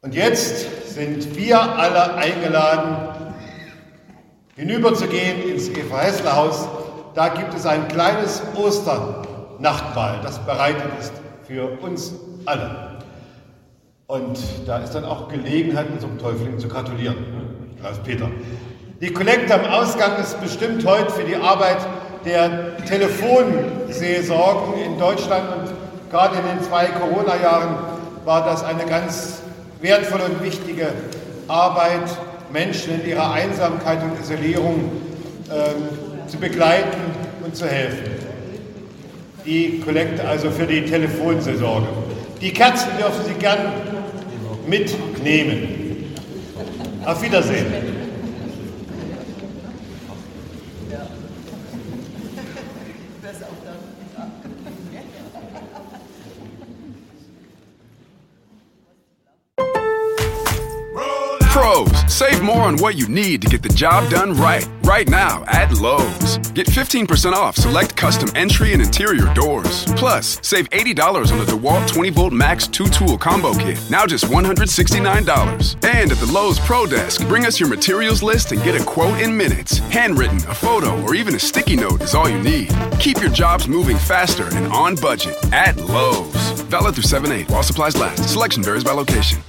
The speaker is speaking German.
Und jetzt sind wir alle eingeladen, hinüberzugehen ins Eva-Hässler-Haus. Da gibt es ein kleines Osternachtmahl, das bereitet ist für uns alle. Und da ist dann auch Gelegenheit, unserem Täufling zu gratulieren. Klaus-Peter. Die Kollekte am Ausgang ist bestimmt heute für die Arbeit der Telefonseelsorgen in Deutschland. Und gerade in den 2 Corona-Jahren war das eine ganz wertvolle und wichtige Arbeit, Menschen in ihrer Einsamkeit und Isolierung zu begleiten und zu helfen. Die Kollekte also für die Telefonseelsorge. Die Kerzen dürfen Sie gern mitnehmen. Auf Wiedersehen. Pros, save more on what you need to get the job done right. Right now at Lowe's. Get 15% off select custom entry and interior doors. Plus, save $80 on the DeWalt 20-volt Max 2-tool combo kit. Now just $169. And at the Lowe's Pro Desk, bring us your materials list and get a quote in minutes. Handwritten, a photo, or even a sticky note is all you need. Keep your jobs moving faster and on budget at Lowe's. Valid through 7/8 while supplies last. Selection varies by location.